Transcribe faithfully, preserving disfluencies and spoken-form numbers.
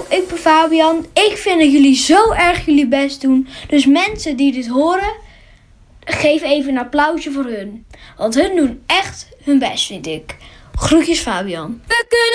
ik ben Fabian. Ik vind dat jullie zo erg jullie best doen. Dus mensen die dit horen, geef even een applausje voor hun. Want hun doen echt hun best, vind ik. Groetjes Fabian. We kunnen